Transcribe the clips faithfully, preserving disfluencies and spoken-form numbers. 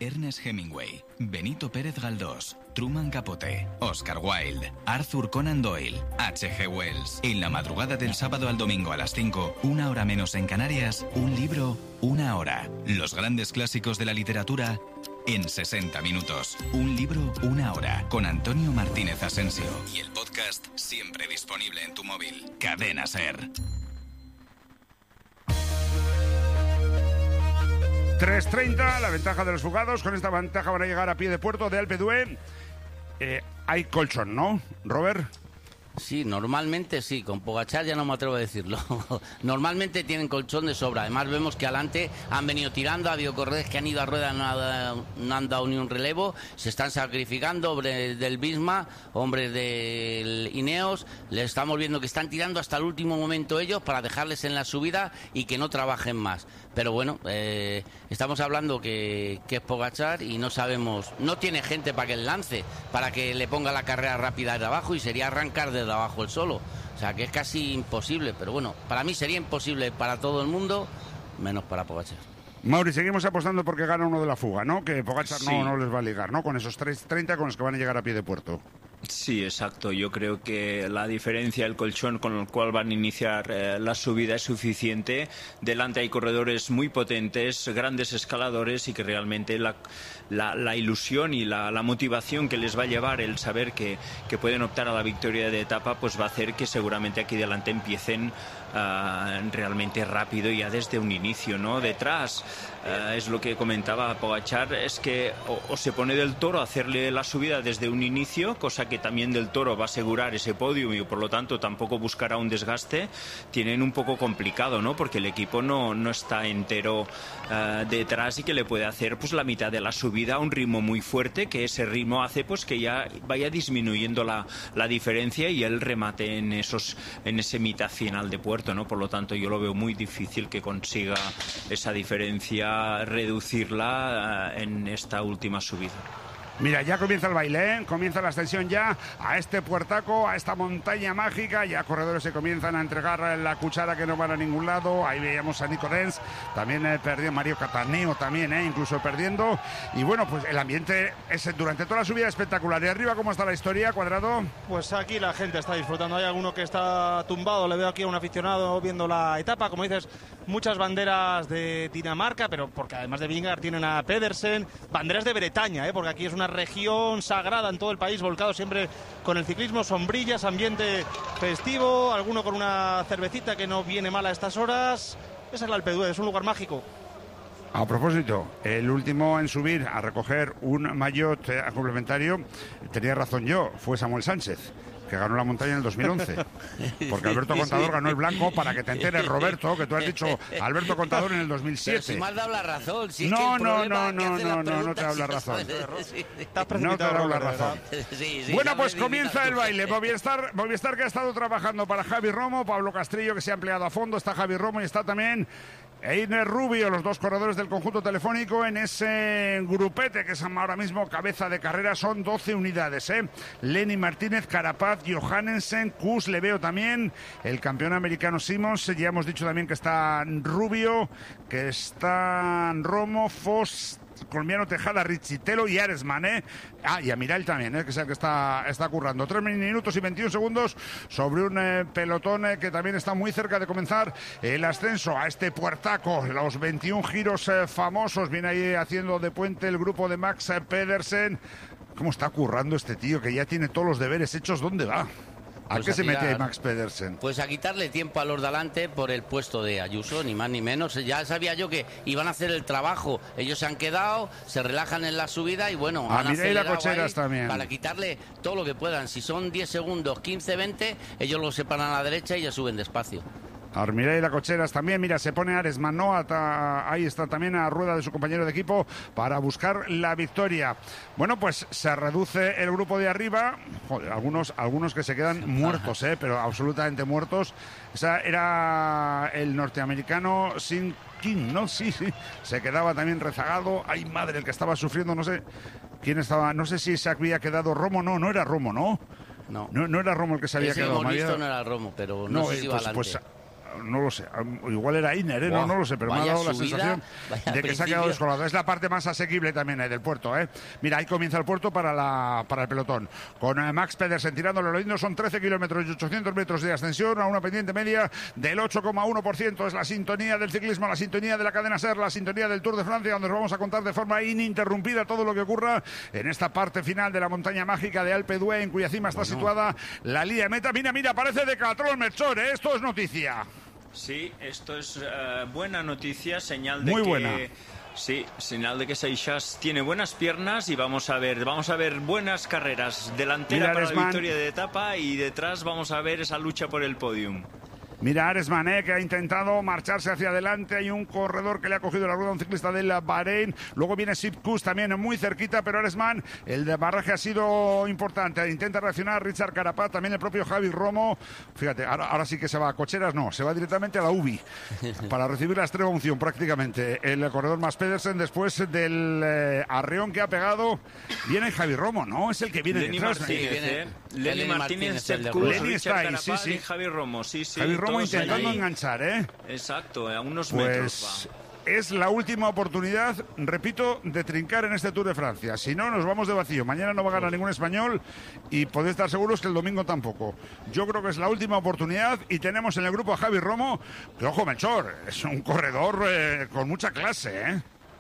Ernest Hemingway, Benito Pérez Galdós, Truman Capote, Oscar Wilde, Arthur Conan Doyle, H G Wells. En la madrugada del sábado al domingo a las cinco, una hora menos en Canarias, un libro, una hora. Los grandes clásicos de la literatura en sesenta minutos. Un libro, una hora. Con Antonio Martínez Asensio. Y el podcast siempre disponible en tu móvil. Cadena SER. tres treinta, la ventaja de los jugados. Con esta ventaja van a llegar a pie de puerto de Alpe d'Huez. Eh, hay colchón, ¿no, Robert? Sí, normalmente sí, con Pogačar ya no me atrevo a decirlo. Normalmente tienen colchón de sobra. Además vemos que adelante han venido tirando, ha habido corredores que han ido a rueda, no, ha, no han dado ni un relevo, se están sacrificando, hombres del Visma, hombres del Ineos, les estamos viendo que están tirando hasta el último momento ellos para dejarles en la subida y que no trabajen más. Pero bueno, eh, estamos hablando que, que es Pogačar y no sabemos, no tiene gente para que le lance, para que le ponga la carrera rápida de abajo y sería arrancar de de abajo el solo, o sea que es casi imposible, pero bueno, para mí sería imposible para todo el mundo, menos para Pogačar. Mauri, seguimos apostando porque gana uno de la fuga, ¿no? Que Pogačar Sí. no, no les va a ligar, ¿no? Con esos tres treinta con los que van a llegar a pie de puerto. Sí, exacto. Yo creo que la diferencia del colchón con el cual van a iniciar eh, la subida es suficiente. Delante hay corredores muy potentes, grandes escaladores y que realmente la, la, la ilusión y la, la motivación que les va a llevar el saber que, que pueden optar a la victoria de etapa pues va a hacer que seguramente aquí delante empiecen uh, realmente rápido ya desde un inicio, ¿no? Detrás uh, es lo que comentaba Pogačar, es que o, o se pone del Toro a hacerle la subida desde un inicio, cosa que que también del Toro va a asegurar ese podio y por lo tanto tampoco buscará un desgaste. Tienen un poco complicado, ¿no? Porque el equipo no, no está entero uh, detrás y que le puede hacer pues la mitad de la subida a un ritmo muy fuerte, que ese ritmo hace pues que ya vaya disminuyendo la, la diferencia y el remate en esos en ese mitad final de puerto, ¿no? Por lo tanto yo lo veo muy difícil que consiga esa diferencia reducirla uh, en esta última subida. Mira, ya comienza el baile, ¿eh? Comienza la ascensión ya a este puertaco, a esta montaña mágica. Ya corredores se comienzan a entregar la cuchara que no van a ningún lado. Ahí veíamos a Nico Dens, también eh, perdió Mario Cataneo también, ¿eh? Incluso perdiendo. Y bueno, pues el ambiente es durante toda la subida espectacular. ¿Y arriba cómo está la historia, Cuadrado? Pues aquí la gente está disfrutando. Hay alguno que está tumbado, le veo aquí a un aficionado viendo la etapa. Como dices, muchas banderas de Dinamarca, pero porque además de Vingegaard tienen a Pedersen. Banderas de Bretaña, ¿eh? Porque aquí es una región sagrada en todo el país, volcado siempre con el ciclismo, sombrillas, ambiente festivo, alguno con una cervecita que no viene mal a estas horas. Esa es la Alpe d'Huez, es un lugar mágico. A propósito, el último en subir a recoger un maillot eh, complementario, tenía razón yo, fue Samuel Sánchez, que ganó la montaña en el dos mil once. Porque Alberto Contador ganó el blanco, para que te enteres, Roberto, que tú has dicho Alberto Contador en el dos mil siete. Pero si me has dado la razón. Si no, es que no, no, no, no, no, no te hablo la razón. Sí. No te hablo la razón. Sí, sí, Bueno, pues me comienza el tú. baile. Movistar, Movistar que ha estado trabajando para Javi Romo, Pablo Castrillo que se ha empleado a fondo, está Javi Romo y está también Einer Rubio, los dos corredores del conjunto telefónico en ese grupete que es ahora mismo cabeza de carrera. Son doce unidades, ¿eh? Lenny Martínez, Carapaz, Johannesen, Kuss, le veo también, el campeón americano Simons, ya hemos dicho también que está Rubio, que está Romo, Foss, colombiano Tejada, Richitelo y Aresman, ¿eh? Ah, y a Miral también, ¿eh? Que es el que está, está currando. Tres minutos y veintiún segundos sobre un eh, pelotón eh, que también está muy cerca de comenzar el ascenso a este puertaco. Los veintiún giros eh, famosos. Viene ahí haciendo de puente el grupo de Max eh, Pedersen. ¿Cómo está currando este tío que ya tiene todos los deberes hechos? ¿Dónde va? ¿A Pues qué a se tirar, mete ahí Max Pedersen? Pues a quitarle tiempo a los de adelante por el puesto de Ayuso, ni más ni menos. Ya sabía yo que iban a hacer el trabajo. Ellos se han quedado, se relajan en la subida y bueno, Ah, han mira, y la acelerado Cocheras ahí también. para quitarle todo lo que puedan. Si son diez segundos, quince, veinte, ellos lo separan a la derecha y ya suben despacio. Armiré y la Cocheras también, mira, se pone Aresman, ¿no? Ata, ahí está también a rueda de su compañero de equipo para buscar la victoria. Bueno, pues se reduce el grupo de arriba. Joder, algunos, algunos que se quedan muertos, ¿eh? Pero absolutamente muertos. Esa era el norteamericano Sin King, ¿no? Sí, sí, se quedaba también rezagado. Ay, madre, el que estaba sufriendo, no sé quién estaba, no sé si se había quedado Romo, no, no era Romo, ¿no? No, no, no era Romo el que se había ese quedado. hemos visto había... no era Romo, pero no, no sé si eh, va pues, adelante. pues, no lo sé, igual era Iner, ¿eh? no, no lo sé, pero me ha dado la subida, sensación de que principio. se ha quedado descolgado. Es la parte más asequible también eh, del puerto, ¿eh? Mira, ahí comienza el puerto para, la, para el pelotón, con eh, Max Pedersen tirándole lo lindo, son trece kilómetros y ochocientos metros de ascensión a una pendiente media del ocho coma uno por ciento. Es la sintonía del ciclismo, la sintonía de la cadena SER, la sintonía del Tour de Francia, donde os vamos a contar de forma ininterrumpida todo lo que ocurra en esta parte final de la montaña mágica de Alpe d'Huez, en cuya cima está bueno. situada la línea de meta. Mira, mira, parece Decathlon, Melchor, ¿eh? Esto es noticia. Sí, esto es uh, buena noticia, señal de Muy que... buena. Sí, señal de que Seixas tiene buenas piernas y vamos a ver, vamos a ver buenas carreras. Delantera Mira, para Aresman. la victoria de etapa y detrás vamos a ver esa lucha por el podium. Mira, Aresman, eh, que ha intentado marcharse hacia adelante. Hay un corredor que le ha cogido la rueda a un ciclista del Bahrein. Luego viene Sipkus también muy cerquita, pero Aresman, el desbarraje ha sido importante. Intenta reaccionar Richard Carapaz, también el propio Javi Romo. Fíjate, ahora, ahora sí que se va a Cocheras, no, se va directamente a la U B I para recibir la extrema unción prácticamente. El corredor más Pedersen después del eh, arreón que ha pegado. Viene Javi Romo, ¿no? Es el que viene Lenny detrás. Martínez, Sí, viene- eh. Lenny Lenny Martínez, Martínez, el de Sipkus, Lenny está Richard ahí, sí, Carapaz sí. y Javi Romo. Sí, sí, Javi Romo todos intentando ahí. enganchar, ¿eh? Exacto, a unos Pues metros va. es la última oportunidad, repito, de trincar en este Tour de Francia. Si no, nos vamos de vacío. Mañana no va a ganar ningún español y podéis estar seguros que el domingo tampoco. Yo creo que es la última oportunidad y tenemos en el grupo a Javi Romo, que ojo, Melchor, es un corredor eh, con mucha clase, ¿eh?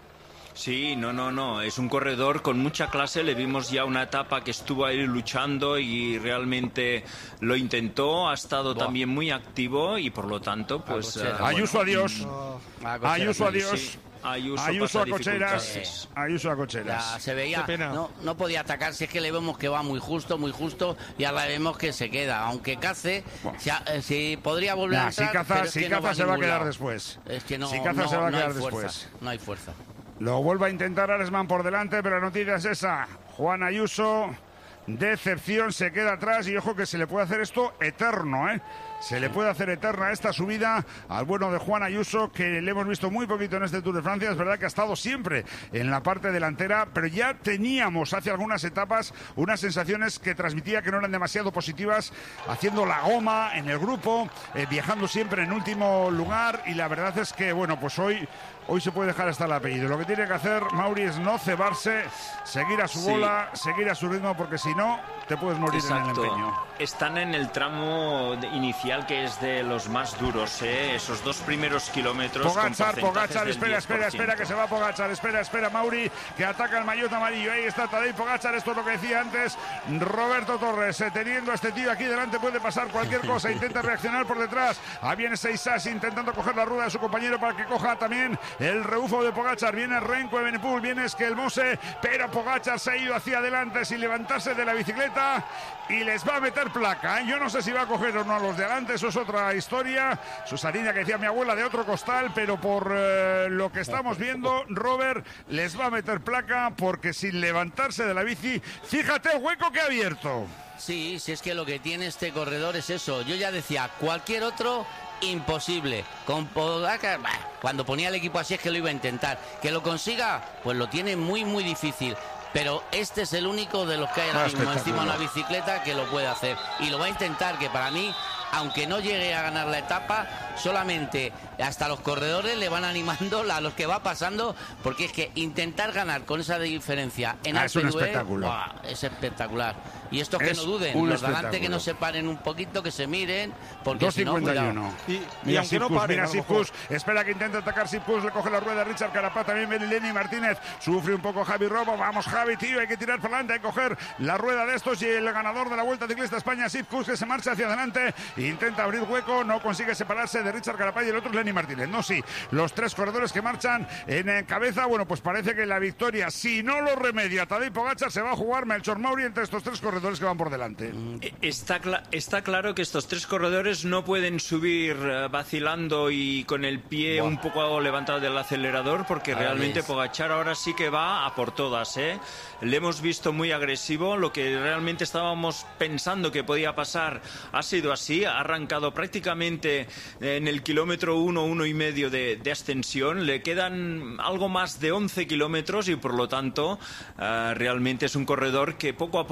Sí, no, no, no, es un corredor con mucha clase, le vimos ya una etapa que estuvo ahí luchando y realmente lo intentó, ha estado Buah. también muy activo y por lo tanto, pues... Cocheras. eh, Ayuso, bueno, adiós. mm, A Cocheras, Ayuso, sí. adiós. sí, Ayuso, Ayuso pasa a Cocheras. dificultades. Ayuso a Ya Cocheras. se veía, Qué pena. no, no podía atacar, si es que le vemos que va muy justo, muy justo, y ahora vemos que se queda, aunque cace, Bueno. si, ha- eh, si podría volver Nah, a si entrar, caza, pero es si que no caza va se va a ningún quedar lado. después. Es que no, Si caza no, se va a no quedar hay fuerza, después. no hay fuerza. Lo vuelve a intentar Aresman por delante, pero la noticia es esa. Juan Ayuso, decepción, se queda atrás y ojo que se le puede hacer esto eterno, ¿eh? Se le puede hacer eterna esta subida al bueno de Juan Ayuso, que le hemos visto muy poquito en este Tour de Francia. Es verdad que ha estado siempre en la parte delantera, pero ya teníamos hace algunas etapas unas sensaciones que transmitía que no eran demasiado positivas, haciendo la goma en el grupo, eh, viajando siempre en último lugar, y la verdad es que, bueno, pues hoy... Hoy se puede dejar hasta el apellido. Lo que tiene que hacer Mauri es no cebarse, seguir a su Sí. bola, seguir a su ritmo, porque si no, te puedes morir en el Exacto. empeño. Están en el tramo de- inicial que es de los más duros, ¿eh? Esos dos primeros kilómetros. con Pogachar, porcentajes Pogachar, del espera, espera, diez por ciento. espera, que se va Pogachar, espera, espera, Mauri, que ataca el maillot amarillo. Ahí está Tadej Pogachar, esto es lo que decía antes Roberto Torres. Eh, teniendo a este tío aquí delante puede pasar cualquier cosa. Intenta reaccionar por detrás. Ahí viene Seixas intentando coger la rueda de su compañero para que coja también el rebufo de Pogachar. Viene Renko Evenepoel, viene Esquelmose, pero Pogachar se ha ido hacia adelante sin levantarse de la bicicleta y les va a meter placa, ¿eh? Yo no sé si va a coger o no a los de adelante, eso es otra historia. Susarina, que decía mi abuela, de otro costal, pero por eh, lo que estamos viendo, Robert les va a meter placa porque sin levantarse de la bici, fíjate el hueco que ha abierto. Sí, si es que lo que tiene este corredor es eso. Yo ya decía, cualquier otro, imposible. Con Pogacar, bah, cuando ponía el equipo así es que lo iba a intentar. Que lo consiga, pues lo tiene muy, muy difícil. Pero este es el único de los que hay ahora Ah, mismo encima de espectacular. una bicicleta que lo puede hacer. Y lo va a intentar, que para mí, aunque no llegue a ganar la etapa, solamente hasta los corredores le van animando a los que va pasando, porque es que intentar ganar con esa diferencia en Ah, es Alpe un d'Huez, espectáculo. ¡buah!, es espectacular. Y estos que Es no duden, un los de adelante que espectáculo. no se paren un poquito, que se miren, porque dos si no, cincuenta y cuidado. uno. Y, y Mira aunque no Sipkus, paren, mira a lo mejor. Sipkus, espera que intenta atacar Sipkus, le coge la rueda Richard Carapaz, también viene Lenny Martínez, sufre un poco Javi Romo, vamos Javi, tío, hay que tirar para adelante, hay que coger la rueda de estos y el ganador de la Vuelta Ciclista España, Sipkus, que se marcha hacia adelante, intenta abrir hueco, no consigue separarse de Richard Carapaz y el otro es Lenny Martínez. No, sí, los tres corredores que marchan en eh, cabeza, bueno, pues parece que la victoria, si no lo remedia Tadej Pogačar, se va a jugar Melchor Mauri entre estos tres corredores que van por delante. Está, cla- está claro que estos tres corredores no pueden subir eh, vacilando y con el pie Buah. un poco levantado del acelerador, porque Ahora realmente ves. Pogačar ahora sí que va a por todas, ¿eh? Le hemos visto muy agresivo, lo que realmente estábamos pensando que podía pasar ha sido así, ha arrancado prácticamente en el kilómetro uno, uno y medio de, de ascensión, le quedan algo más de once kilómetros y por lo tanto eh, realmente es un corredor que poco a poco vamos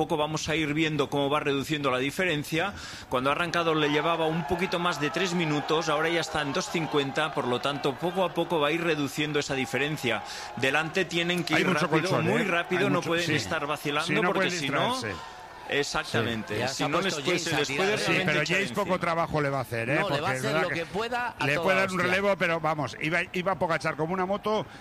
a ir viendo cómo va reduciendo la diferencia. Cuando ha arrancado le llevaba un poquito más de tres minutos, ahora ya está en dos cincuenta, por lo tanto poco a poco va a ir reduciendo esa diferencia. Delante tienen que Hay ir mucho rápido, colchón, muy ¿eh? rápido, Hay no mucho, pueden sí. estar vacilando Sí, no porque pueden si no... distraerse. Exactamente, Sí. si no les puede, se les puede Sí, realmente pero echar Jace poco encima. trabajo le va a hacer, ¿eh? No, le va a Porque es hacer verdad lo que pueda a le toda puede dar un hostia. relevo, pero vamos, iba, iba a Pogačar como una moto